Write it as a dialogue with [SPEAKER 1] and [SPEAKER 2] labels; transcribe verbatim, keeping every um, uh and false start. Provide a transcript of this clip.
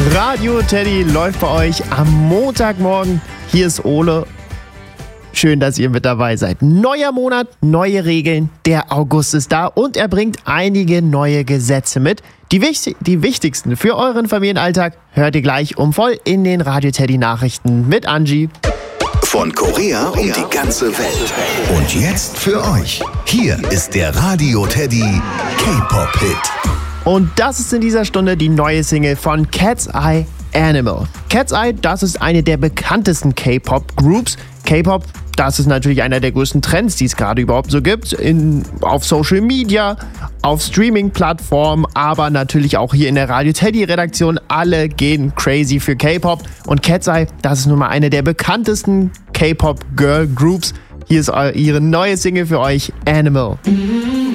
[SPEAKER 1] Radio Teddy läuft bei euch am Montagmorgen. Hier ist Ole. Schön, dass ihr mit dabei seid. Neuer Monat, neue Regeln. Der August ist da und er bringt einige neue Gesetze mit. Die, wichtig- die wichtigsten für euren Familienalltag hört ihr gleich um voll in den Radio Teddy Nachrichten mit Angie.
[SPEAKER 2] Von Korea und die ganze Welt. Und jetzt für euch. Hier ist der Radio Teddy K-Pop-Hit.
[SPEAKER 1] Und das ist in dieser Stunde die neue Single von Cat's Eye, Animal. Cat's Eye, das ist eine der bekanntesten K-Pop-Groups. K-Pop, das ist natürlich einer der größten Trends, die es gerade überhaupt so gibt. In, auf Social Media, auf Streaming-Plattformen, aber natürlich auch hier in der Radio Teddy-Redaktion. Alle gehen crazy für K-Pop. Und Cat's Eye, das ist nun mal eine der bekanntesten K-Pop-Girl-Groups. Hier ist ihre neue Single für euch, Animal.